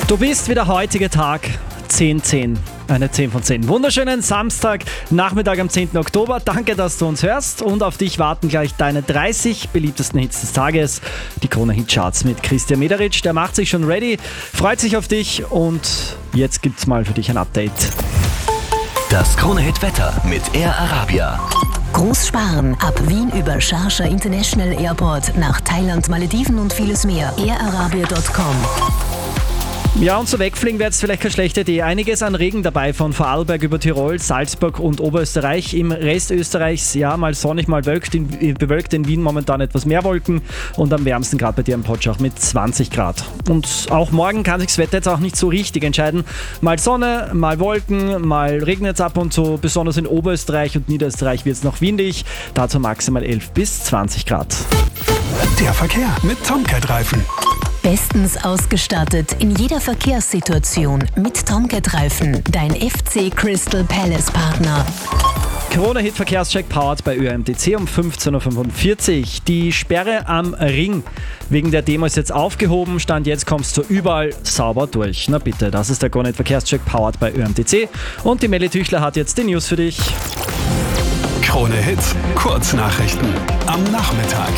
Du bist wie der heutige Tag 10/10. Eine 10 von 10. Wunderschönen Samstag, Nachmittag am 10. Oktober. Danke, dass du uns hörst. Und auf dich warten gleich deine 30 beliebtesten Hits des Tages. Die Krone-Hit-Charts mit Christian Mederitsch. Der macht sich schon ready, freut sich auf dich. Und jetzt gibt's mal für dich ein Update. Das Krone-Hit-Wetter mit Air Arabia. Großsparen ab Wien über Sharjah International Airport nach Thailand, Malediven und vieles mehr. airarabia.com. Ja, und so wegfliegen wäre jetzt vielleicht keine schlechte Idee. Einiges an Regen dabei von Vorarlberg über Tirol, Salzburg und Oberösterreich. Im Rest Österreichs, ja, mal sonnig, mal bewölkt. In Wien momentan etwas mehr Wolken und am wärmsten gerade bei dir im Potschach mit 20 Grad. Und auch morgen kann sich das Wetter jetzt auch nicht so richtig entscheiden. Mal Sonne, mal Wolken, mal regnet es ab und zu. Besonders in Oberösterreich und Niederösterreich wird es noch windig. Dazu maximal 11 bis 20 Grad. Der Verkehr mit Tomcat-Reifen. Bestens ausgestattet in jeder Verkehrssituation mit Tomcat-Reifen, dein FC Crystal Palace Partner. Krone-Hit Verkehrscheck powered bei ÖMTC um 15.45 Uhr. Die Sperre am Ring wegen der Demo ist jetzt aufgehoben. Stand jetzt kommst du überall sauber durch. Na bitte, das ist der Krone-Hit Verkehrscheck powered bei ÖMTC. Und die Melli Tüchler hat jetzt die News für dich. Krone-Hit Kurznachrichten am Nachmittag.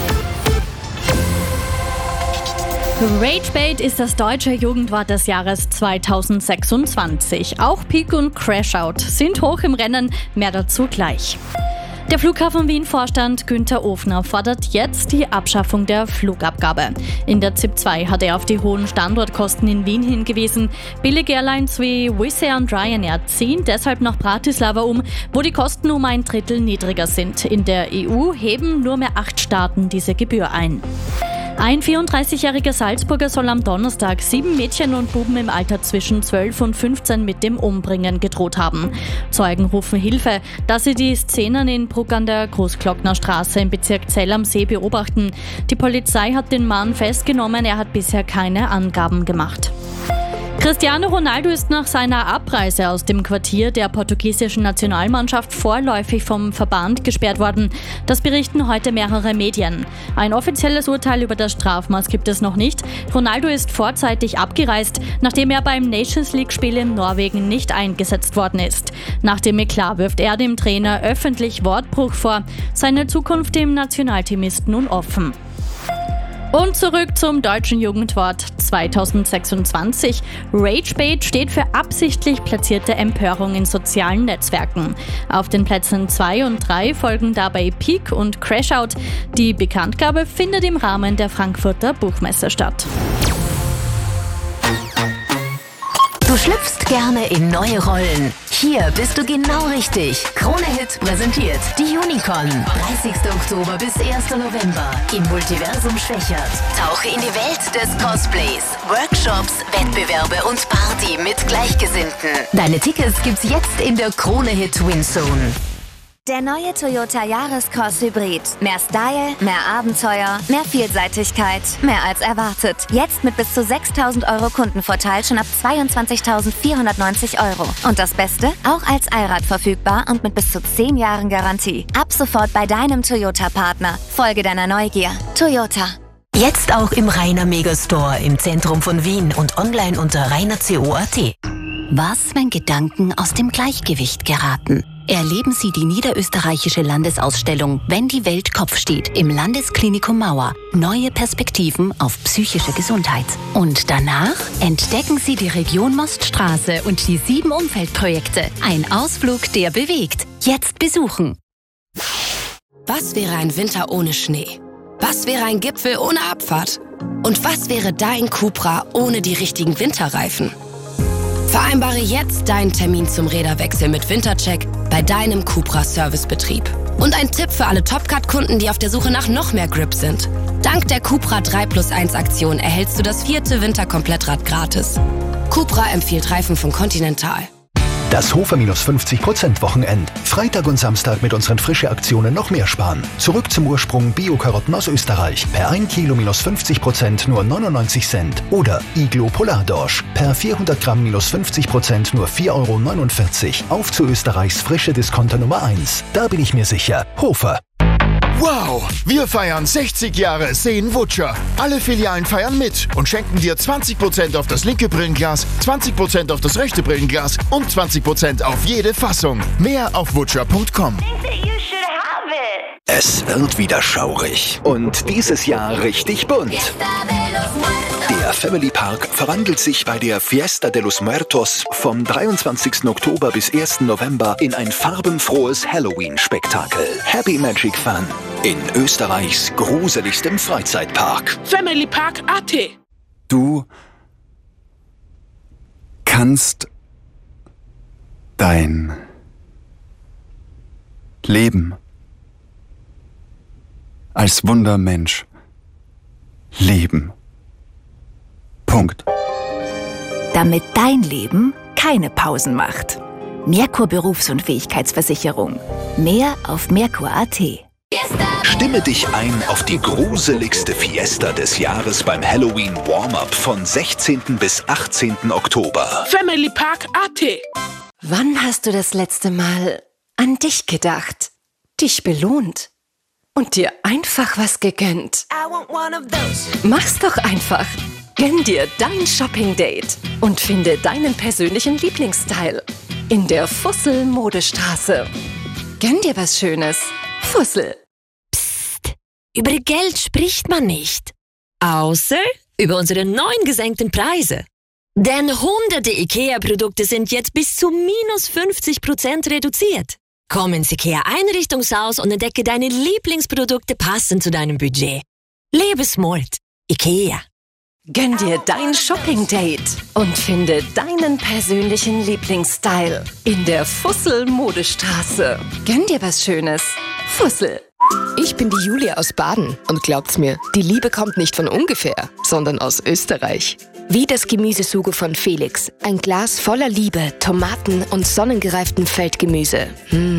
Ragebait ist das deutsche Jugendwort des Jahres 2026. Auch Peak und Crashout sind hoch im Rennen, mehr dazu gleich. Der Flughafen Wien-Vorstand Günther Ofner fordert jetzt die Abschaffung der Flugabgabe. In der ZIP 2 hat er auf die hohen Standortkosten in Wien hingewiesen. Billige Airlines wie Wizz Air und Ryanair ziehen deshalb nach Bratislava um, wo die Kosten um 1/3 niedriger sind. In der EU heben nur mehr 8 Staaten diese Gebühr ein. Ein 34-jähriger Salzburger soll am Donnerstag 7 Mädchen und Buben im Alter zwischen 12 und 15 mit dem Umbringen gedroht haben. Zeugen rufen Hilfe, dass sie die Szenen in Bruck an der Großglocknerstraße im Bezirk Zell am See beobachten. Die Polizei hat den Mann festgenommen, er hat bisher keine Angaben gemacht. Cristiano Ronaldo ist nach seiner Abreise aus dem Quartier der portugiesischen Nationalmannschaft vorläufig vom Verband gesperrt worden. Das berichten heute mehrere Medien. Ein offizielles Urteil über das Strafmaß gibt es noch nicht. Ronaldo ist vorzeitig abgereist, nachdem er beim Nations League-Spiel in Norwegen nicht eingesetzt worden ist. Nach dem Eklat wirft er dem Trainer öffentlich Wortbruch vor. Seine Zukunft im Nationalteam ist nun offen. Und zurück zum deutschen Jugendwort 2026. Ragebait steht für absichtlich platzierte Empörung in sozialen Netzwerken. Auf den Plätzen 2 und 3 folgen dabei Peak und Crashout. Die Bekanntgabe findet im Rahmen der Frankfurter Buchmesse statt. Du schlüpfst gerne in neue Rollen. Hier bist du genau richtig. Krone-Hit präsentiert die Unicorn. 30. Oktober bis 1. November im Multiversum Schwächert. Tauche in die Welt des Cosplays, Workshops, Wettbewerbe und Party mit Gleichgesinnten. Deine Tickets gibt's jetzt in der Krone-Hit Winzone. Der neue Toyota Yaris-Cross Hybrid. Mehr Style, mehr Abenteuer, mehr Vielseitigkeit, mehr als erwartet. Jetzt mit bis zu 6.000 € Kundenvorteil schon ab 22.490 €. Und das Beste? Auch als Allrad verfügbar und mit bis zu 10 Jahren Garantie. Ab sofort bei deinem Toyota-Partner. Folge deiner Neugier. Toyota. Jetzt auch im Rainer Megastore im Zentrum von Wien und online unter rainerco.at. Was, wenn Gedanken aus dem Gleichgewicht geraten? Erleben Sie die niederösterreichische Landesausstellung Wenn die Welt Kopf steht im Landesklinikum Mauer. Neue Perspektiven auf psychische Gesundheit. Und danach entdecken Sie die Region Moststraße und die 7 Umfeldprojekte. Ein Ausflug, der bewegt. Jetzt besuchen. Was wäre ein Winter ohne Schnee? Was wäre ein Gipfel ohne Abfahrt? Und was wäre dein Cupra ohne die richtigen Winterreifen? Vereinbare jetzt deinen Termin zum Räderwechsel mit Wintercheck bei deinem Cupra Servicebetrieb. Und ein Tipp für alle Topcat-Kunden, die auf der Suche nach noch mehr Grip sind. Dank der Cupra 3+1 Aktion erhältst du das 4. Winterkomplettrad gratis. Cupra empfiehlt Reifen von Continental. Das Hofer -50% Wochenend. Freitag und Samstag mit unseren Frische-Aktionen noch mehr sparen. Zurück zum Ursprung Bio-Karotten aus Österreich. Per 1 Kilo -50% nur 99 Cent. Oder Iglo Polardorsch. Per 400 Gramm -50% nur 4,49 €. Auf zu Österreichs frische Discounter Nummer 1. Da bin ich mir sicher. Hofer. Wow, wir feiern 60 Jahre Seen Vutscher. Alle Filialen feiern mit und schenken dir 20% auf das linke Brillenglas, 20% auf das rechte Brillenglas und 20% auf jede Fassung. Mehr auf vutscher.com. Es wird wieder schaurig und dieses Jahr richtig bunt. Der Family Park verwandelt sich bei der Fiesta de los Muertos vom 23. Oktober bis 1. November in ein farbenfrohes Halloween-Spektakel. Happy Magic Fun in Österreichs gruseligstem Freizeitpark. Family Park AT. Du kannst dein Leben als Wundermensch leben. Punkt. Damit dein Leben keine Pausen macht. Merkur Berufsunfähigkeitsversicherung. Mehr auf Merkur.at. Stimme dich ein auf die gruseligste Fiesta des Jahres beim Halloween Warm-Up von 16. bis 18. Oktober. Family Park AT. Wann hast du das letzte Mal an dich gedacht, dich belohnt und dir einfach was gegönnt? Mach's doch einfach. Gönn dir dein Shopping-Date und finde deinen persönlichen Lieblingsstyle in der Fussel-Modestraße. Gönn dir was Schönes. Fussel. Psst, über Geld spricht man nicht. Außer über unsere neuen gesenkten Preise. Denn hunderte IKEA-Produkte sind jetzt bis zu minus 50% reduziert. Komm ins IKEA-Einrichtungshaus und entdecke deine Lieblingsprodukte passend zu deinem Budget. Lebe smart. IKEA. Gönn dir dein Shopping-Date und finde deinen persönlichen Lieblingsstyle in der Fussel-Modestraße. Gönn dir was Schönes. Fussel. Ich bin die Julia aus Baden und glaubt's mir, die Liebe kommt nicht von ungefähr, sondern aus Österreich. Wie das Gemüsesugo von Felix. Ein Glas voller Liebe, Tomaten und sonnengereiftem Feldgemüse.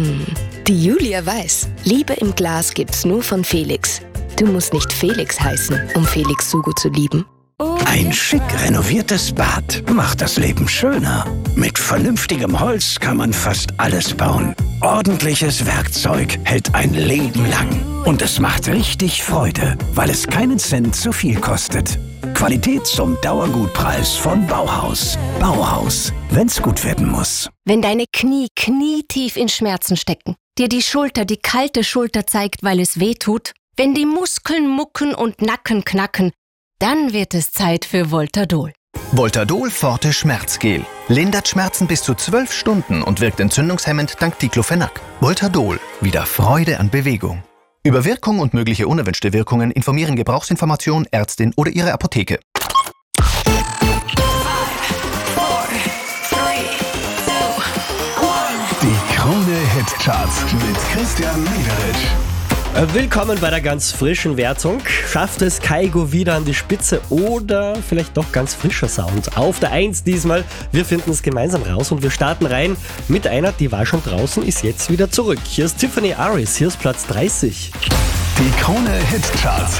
Die Julia weiß, Liebe im Glas gibt's nur von Felix. Du musst nicht Felix heißen, um Felix Sugo zu lieben. Ein schick renoviertes Bad macht das Leben schöner. Mit vernünftigem Holz kann man fast alles bauen. Ordentliches Werkzeug hält ein Leben lang. Und es macht richtig Freude, weil es keinen Cent zu viel kostet. Qualität zum Dauergutpreis von Bauhaus. Bauhaus, wenn's gut werden muss. Wenn deine Knie knietief in Schmerzen stecken, dir die Schulter die kalte Schulter zeigt, weil es weh tut, wenn die Muskeln mucken und Nacken knacken, dann wird es Zeit für Voltadol. Voltadol Forte Schmerzgel. Lindert Schmerzen bis zu 12 Stunden und wirkt entzündungshemmend dank Diclofenac. Voltadol. Wieder Freude an Bewegung. Über Wirkung und mögliche unerwünschte Wirkungen informieren Gebrauchsinformation, Ärztin oder Ihre Apotheke. Die Krone Hit Charts mit Christian Mederitsch. Willkommen bei der ganz frischen Wertung. Schafft es Kaigo wieder an die Spitze oder vielleicht doch ganz frischer Sound? Auf der 1 diesmal. Wir finden es gemeinsam raus und wir starten rein mit einer, die war schon draußen, ist jetzt wieder zurück. Hier ist Tiffany Aris, hier ist Platz 30. Die Krone Hit Charts.